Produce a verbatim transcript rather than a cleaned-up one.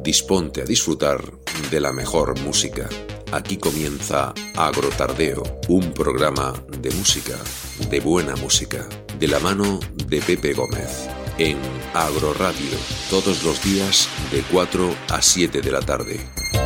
Disponte a disfrutar de la mejor música. Aquí comienza Agrotardeo, un programa de música, de buena música, de la mano de Pepe Gómez, en Agroradio, todos los días de cuatro a siete de la tarde.